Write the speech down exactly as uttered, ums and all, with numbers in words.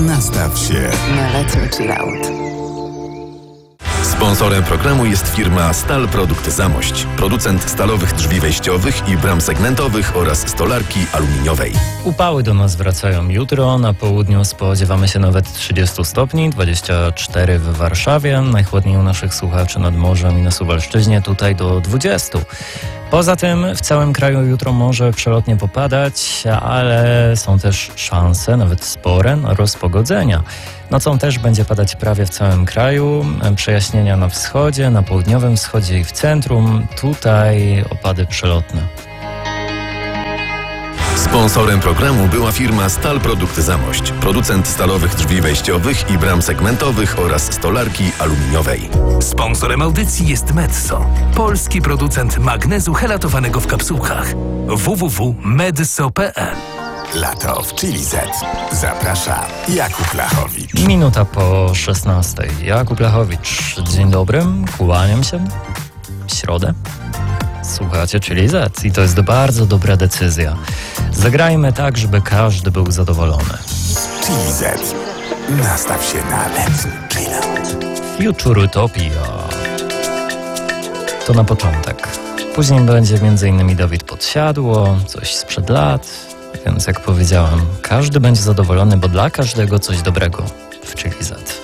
Nastaw się na letni chillout. Sponsorem programu jest firma Stal Produkt Zamość, producent stalowych drzwi wejściowych i bram segmentowych oraz stolarki aluminiowej. Upały do nas wracają jutro. Na południu spodziewamy się nawet trzydzieści stopni, dwadzieścia cztery w Warszawie. Najchłodniej u naszych słuchaczy nad morzem i na Suwalszczyźnie, tutaj do dwudziestu. Poza tym w całym kraju jutro może przelotnie popadać, ale są też szanse, nawet spore, na rozpogodzenia. Nocą też będzie padać prawie w całym kraju. Przejaśnienia na wschodzie, na południowym wschodzie i w centrum. Tutaj opady przelotne. Sponsorem programu była firma Stal Produkt Zamość, producent stalowych drzwi wejściowych i bram segmentowych oraz stolarki aluminiowej. Sponsorem audycji jest Metso, polski producent magnezu helatowanego w kapsułkach. w w w kropka medso kropka p l. Lato w Chili Z. Zaprasza Jakub Lachowicz. Minuta po szesnastej. Jakub Lachowicz. Dzień dobry, kłaniam się. W środę. Słuchacie Chili Z i to jest bardzo dobra decyzja. Zagrajmy tak, żeby każdy był zadowolony. Chili Z. Nastaw się na letni chillout. Futurutopia. To na początek. Później będzie między innymi Dawid Podsiadło, coś sprzed lat. Więc jak powiedziałem, każdy będzie zadowolony, bo dla każdego coś dobrego w Chili Z.